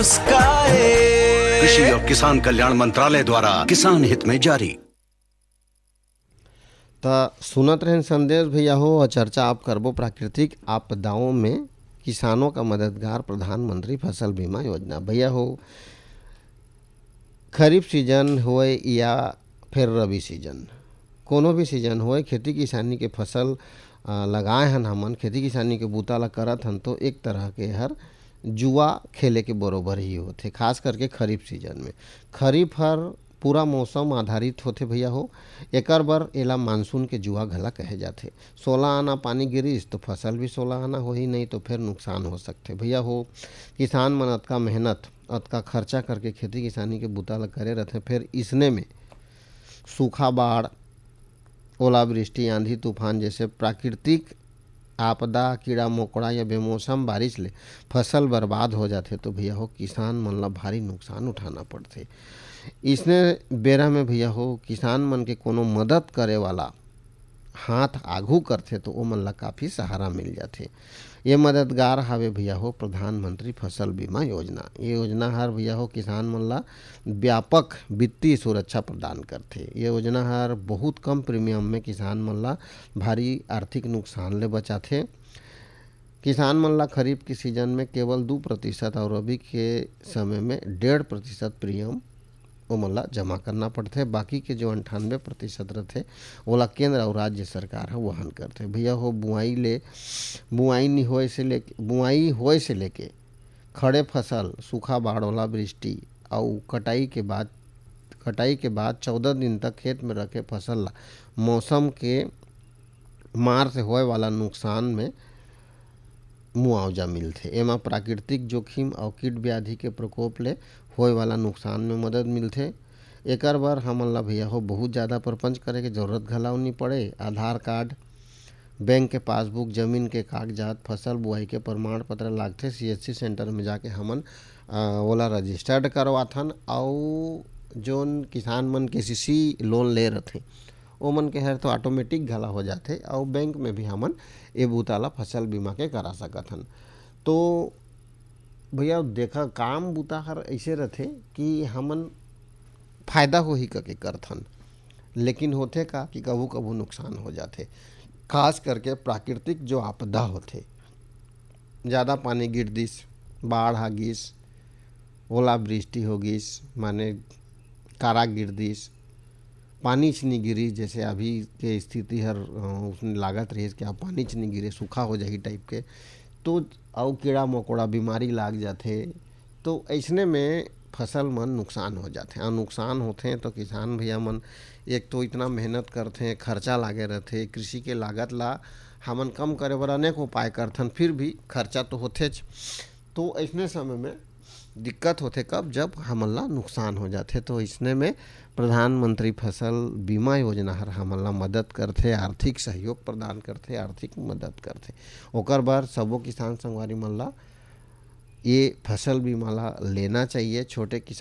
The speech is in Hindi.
कृषि और किसान कल्याण मंत्रालय द्वारा किसान हित में जारी। तो सुनत रहें संदेश भैया हो और चर्चा आप करबो प्राकृतिक आपदाओं में किसानों का मददगार प्रधानमंत्री फसल बीमा योजना। भैया हो खरीफ सीजन होए या फिर रबी सीजन, कोनो भी सीजन होए, खेती किसानी के फसल लगाए हन, हमन खेती किसानी के बूता ला करत हन तो एक तरह के हर जुआ खेले के बरोबर ही होथे। खास करके खरीफ सीजन में खरीफ हर पूरा मौसम आधारित होथे भैया हो। एकर बर एला मानसून के जुआ घला कहे जाथे। 16 आना पानी गिरिस तो फसल भी 16 आना होही, नहीं तो फिर नुकसान हो सकथे भैया हो। किसान मन अतका मेहनत अतका खर्चा करके खेती किसानी के बूता ला करे रहथे, फिर इसने में सूखा, बाढ़, ओलावृष्टि, आंधी तूफान जैसे प्राकृतिक आपदा, कीड़ा मकोड़ा या बेमौसम बारिश ले फसल बर्बाद हो जाथे तो भैया हो किसान मन ला भारी नुकसान उठाना पड़थे। इसने बेरा में भैया हो किसान मन के कोनो मदद करे वाला हाथ आघू करथे तो ओमन ला काफ़ी सहारा मिल जाथे। ये मददगार हवे भैया हो प्रधानमंत्री फसल बीमा योजना। ये योजना हर भैया हो किसान मन ला व्यापक वित्तीय सुरक्षा प्रदान करथे। ये योजना हर बहुत कम प्रीमियम में किसान मन ला भारी आर्थिक नुकसान ले बचाथे। किसान मन ला खरीफ के सीजन में केवल 2% और रबी के समय में 1.5% प्रीमियम ओमन ला जमा करना पड़थे। बाकी के जो 98% रहथे ओला केंद्र और राज्य सरकार ह वहन करथे। भैया हो बुआई होए से लेके खड़े फसल, सूखा, बाढ़, ओलावृष्टि और कटाई के बाद 14 दिन तक खेत में रखे फसल ला मौसम के मार से होए वाला नुकसान में मुआवजा मिलथे। एमा प्राकृतिक जोखिम और कीट व्याधि के प्रकोप ले होए वाला नुकसान में मदद मिलथे। एकर बर हमन ला भैया हो बहुत ज़्यादा प्रपंच करे के जरूरत घलाव नहीं पड़े। आधार कार्ड, बैंक के पासबुक, जमीन के कागजात, फसल बुआई के प्रमाण पत्र लागथे। CSC सेंटर में जाके हमन ओला रजिस्टर्ड करवाथन। और जोन किसान मन KCC लोन ले रथे ओमन के हर तो ऑटोमेटिक घला हो जाथे और बैंक में भी हमन ए बूता ला फसल बीमा के करा सकथन। तो भैया देखा काम बूता हर ऐसे रहथे कि हमन फायदा होही कके करथन, लेकिन होथे का कि कभू कभू नुकसान हो जाथे। खास करके प्राकृतिक जो आपदा होथे, ज़्यादा पानी गिर दिस, बाढ़ आ गिस, ओलावृष्टि हो गिस, माने कारा गिर दिस, पानी च नहीं गिरी, जैसे अभी के स्थिति हर उसने लागत रही कि पानी च नहीं गिरे, सूखा हो जाही टाइप के, तो और कीड़ा मकोड़ा बीमारी लाग जाथे तो ऐसने में फसल मन नुकसान हो जाथे। और नुकसान होथे तो किसान भैया मन एक तो इतना मेहनत करथे, खर्चा लागे रहथे, कृषि के लागत ला हमन कम करे बर अनेक उपाय करथन, फिर भी खर्चा तो होथेच। तो ऐसने समय में दिक्कत होथे कब, जब हमन ला नुकसान हो जाथे। तो इसने में प्रधानमंत्री फसल बीमा योजना हर हमन ला मदद करथे, आर्थिक सहयोग प्रदान करथे, आर्थिक मदद करथे। ओकर बर सबो किसान संगवारी मन ला ये फसल बीमा ला लेना चाहिए। छोटे किसान